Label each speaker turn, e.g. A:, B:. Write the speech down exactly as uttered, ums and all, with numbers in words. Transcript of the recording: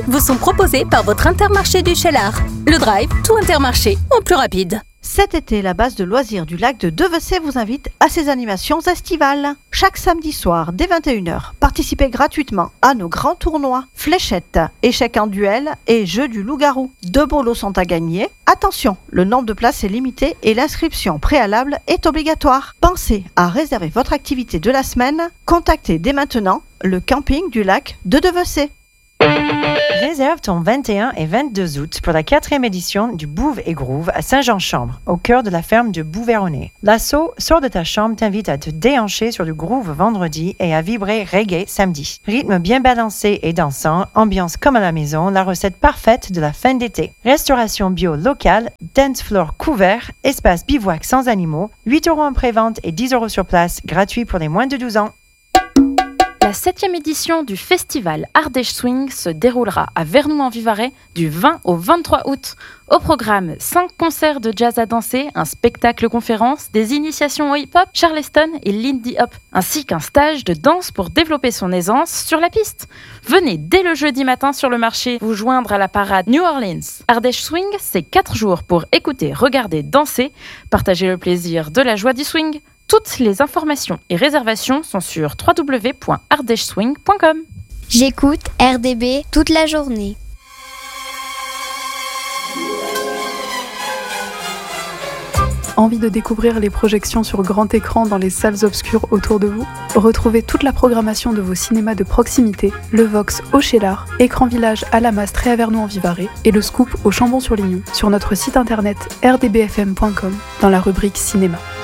A: vous sont proposés par votre Intermarché du Cheylard. Le Drive, tout Intermarché, en plus rapide.
B: Cet été, la base de loisirs du lac de Devecey vous invite à ses animations estivales. Chaque samedi soir, dès vingt et une heures, participez gratuitement à nos grands tournois, fléchettes, échecs en duel et jeux du loup-garou. Deux beaux lots sont à gagner. Attention, le nombre de places est limité et l'inscription préalable est obligatoire. Pensez à réserver votre activité de la semaine. Contactez dès maintenant le camping du lac de Devecey.
C: Réserve ton vingt et un et vingt-deux août pour la quatrième édition du Bouve et Groove à Saint-Jean-Chambre, au cœur de la ferme de Bouveronnet. L'assaut Sors de ta chambre t'invite à te déhancher sur du groove vendredi et à vibrer reggae samedi. Rythme bien balancé et dansant, ambiance comme à la maison, la recette parfaite de la fin d'été. Restauration bio locale, dance floor couvert, espace bivouac sans animaux, huit euros en pré-vente et dix euros sur place, gratuit pour les moins de douze ans.
D: La septième édition du festival Ardèche Swing se déroulera à Vernoux-en-Vivarais du vingt au vingt-trois août. Au programme, cinq concerts de jazz à danser, un spectacle conférence, des initiations au hip-hop, charleston et lindy hop, ainsi qu'un stage de danse pour développer son aisance sur la piste. Venez dès le jeudi matin sur le marché vous joindre à la parade New Orleans. Ardèche Swing, c'est quatre jours pour écouter, regarder, danser, partager le plaisir de la joie du swing. Toutes les informations et réservations sont sur w w w point ardèche swing point com.
E: J'écoute R D B toute la journée.
F: Envie de découvrir les projections sur grand écran dans les salles obscures autour de vous? Retrouvez toute la programmation de vos cinémas de proximité, le Vox au Cheylard, Écran Village à la Mastre et à Vernoux-en-Vivarais et le Scoop au Chambon-sur-Lignon sur notre site internet r d b f m point com dans la rubrique cinéma.